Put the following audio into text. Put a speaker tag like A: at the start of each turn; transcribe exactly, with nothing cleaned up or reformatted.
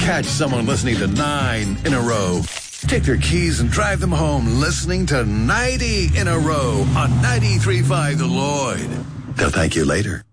A: Catch someone listening to nine in a row. Take their keys and drive them home listening to ninety in a row on ninety-three point five The Lloyd. They'll thank you later.